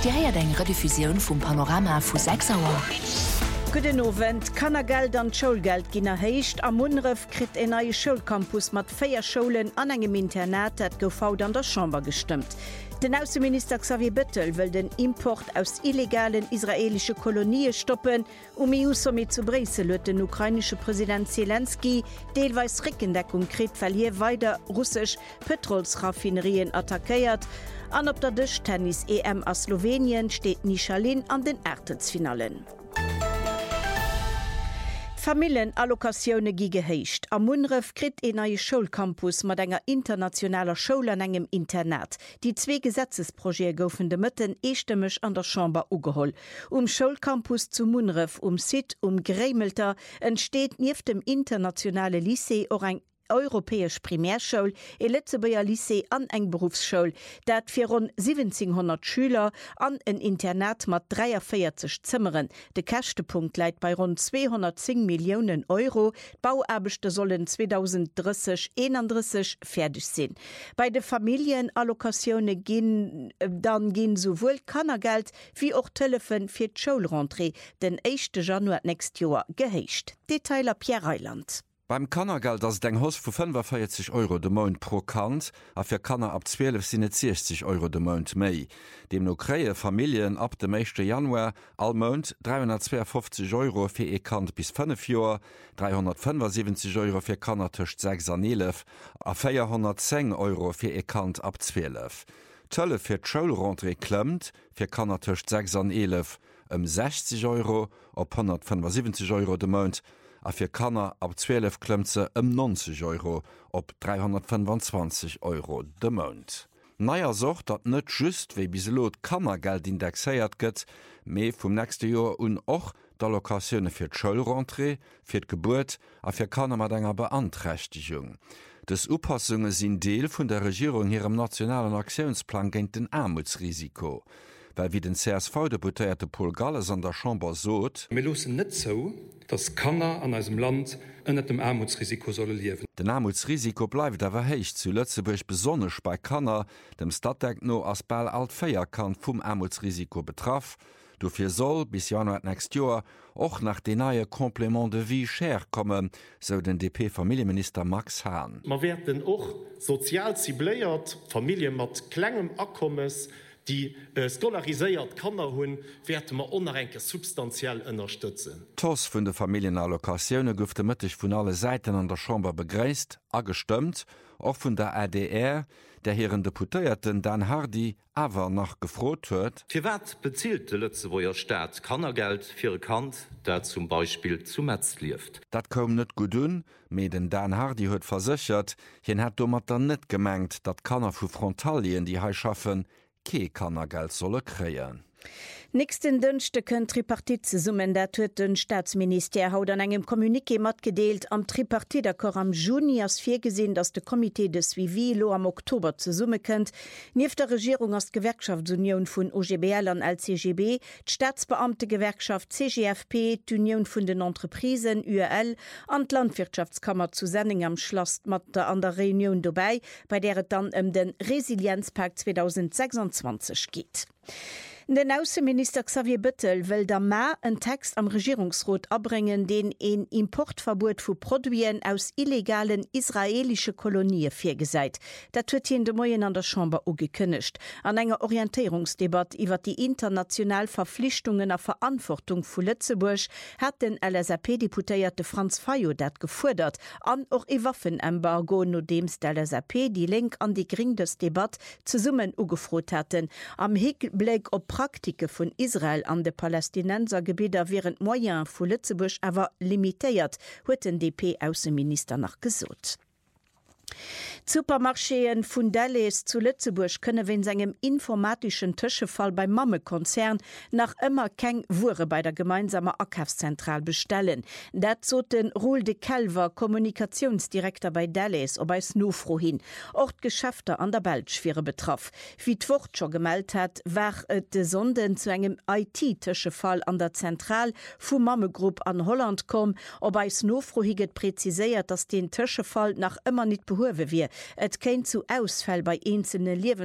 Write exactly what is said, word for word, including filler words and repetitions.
Di heiert eng Rediffusion vum Panorama vu sechs Auer. Guden Novent Kannergeld an Schulgeld ginner heicht am Munref krit en neue Schulcampus mat Féier Scholen an engem Internet et gofaut an der Chamber gestimmt. Den Außenminister Xavier Bettel will den Import aus illegalen israelische Kolonie stoppen, um E U-Summit zu Brüssel huet den ukrainische Präsident Zelensky deelweis Rickendeckung krit, weil hier weiter russisch Petrolsraffinerien attackiert. An op der Tischtennis E M aus Slowenien steht Michalin an den Ertelsfinalen. Familienallokationune gi geheicht. Am Munref krit en neue Schulcampus mat enger internationaler Schule an engem Internet. Die zwei Gesetzesprojekte goufen de Mëtten eestemmech an der Chamber ugeholl. Um Schulcampus zu Munref, um Sid, um Grämelter entsteht nief dem internationale Lycée or eng europäesch Primärschule, e Letzebauer Lycée an eng Berufsschule, dat fir rund siebzehnhundert Schüler an ein Internat mat dreiundvierzig Zimmeren. De Kächtepunkt leit bei rund zweihundertzehn Millionen Euro. Bauarbechte sollen zweitausenddreißig einunddreißig fertig sinn. Bei de Familienallokatione gin dann gin sowohl Kannergeld wie auch Telefon fir d' Schulrentrée den ersten Januar nächst Jahr geheicht. Detailer Pierre Reiland. Beim Kannergeld ass deng Haus vu fünfundvierzig Euro de Mount pro Kant, a fir Kanner ab zwölf sinnet sechzig Euro de Mount méi. Dem no kräie Familien ab dem ersten Januar all Mount dreihundertzweiundfünfzig Euro fir e Kant bis fünf Joer, dreihundertfünfundsiebzig Euro fir Kanner tëcht sechs an elf, a vierhundertzehn Euro fir e Kant ab zwölf. Tëlle fir d'Schulrentrée klemmt, fir Kanner tëcht sechs an elf, um sechzig Euro op hundertfünfundsiebzig Euro de Mount, a fir Kanner ab zwölf Klëmze ëm neunzig Euro op dreihundertfünfundzwanzig Euro de Mount. Neier socht dat net just wéi biselot Kannergeld indexéiert gëtt, méi vum nächste Joer un och d'Allokationune fir d'Schulrentrée, fir d'Geburt a fir Kanner mat enger Beanträchtigung. Des Upassunge sinn Deel vun der Regierung hirem nationalen Aktionsplan géint den Armutsrisiko. Weil wie den C S V-Deputierte Paul Galles an der Chamber sot, Wir losen net so, dass Kanner an unserem Land ënnet dem Armutsrisiko solle liewen. Den Armutsrisiko bleibt awer héich zu Lützeburg besonnech bei Kanner, dem Stadtdeck no as Bel Altféier kann vum Armutsrisiko betraff. Dofir soll bis Januar nächst Joer och nach de neue Komplement de vie cher kommen, so den D P-Familienminister Max Hahn. Man werden och sozial zibléiert, Familien mat klengem Akkommes, die äh, dollariséiert Kanner hunn, werden man onerrenke substanziell unterstützen. Tos vun de Familienallokationune goufte mëttech vun alle Seiten an der Chamber begréist, agestimmt, auch vun der A D R, der hireieren Deputéierten Dan Hardy awer nach gefrot huet. Fi wat bezielt de Lützeburger Staat Kannergeld fir Kant, der zum Beispiel zu Metz lieft. Dat kom net gut un, me den Dan Hardy huet versichert, hien hat dommer dann net gemengt, dat Kanner vu Frontalien die hei schaffen, ke Kannergeld solle kreien. Nächsten Dünchte kën Tripartit ze summen, dat huet den Staatsminister haut an engem Kommuniké mat gedeelt am Tripartit-Akkor am Juni ass fir gesinn, dats de Komitee de Suivi lo am Oktober ze summe kënnt. Nief der Regierung as Gewerkschaftsunion vun O G B L an L C G B, d'Staatsbeamte Gewerkschaft C G F P, d'Union vun den Entreprisen U L an d Landwirtschaftskammer zu Sending am Schloss mat der an der Reunion dobei, bei der et dann ëm um den Resilienzpakt zweitausendsechsundzwanzig geht. Den Außenminister Xavier Bettel will der Ma einen Text am Regierungsrat abbringen, den ein Importverbot für Produktien aus illegalen israelische Kolonien vorgeseit. Das wird hier in der Morgen an der Chamber auch gekündigt. An einer Orientierungsdebatte über die internationalen Verpflichtungen und Verantwortung von Lützeburg hat den L S A P-Deputierte Franz Fayo das gefordert, an auch ein Waffenembargo, nachdem der L S A P die Link an die Gründersdebatte zusammen ugefroht hatten. Am Hinblick auf Praktike vun Israel an de Palästinensergebieter während Moyen vu Lützeburg awer limitéiert, huet den D P-Außenminister nach gesot. Supermarcheen vun Dalles zu Lützeburg könne wenn segem informatischen Tischefall beim Mamme-Konzern nach immer keng Wure bei der gemeinsamer Akkaufszentral bestellen. Dat zot den Roel de Calver, Kommunikationsdirektor bei Dalles, ob es no froh hin. Ort Geschäfte an der Belschwere betraff. Wie d'Wort schon gemeldet hat, war et de Sonden zu engem I T-Tischefall an der Zentral vu Mamme-Gruppe an Holland kom, ob es no froh higet präziséiert, dass den Tischefall nach immer nicht behowe wie. Et kennt zu Ausfall bei einzelnen Leben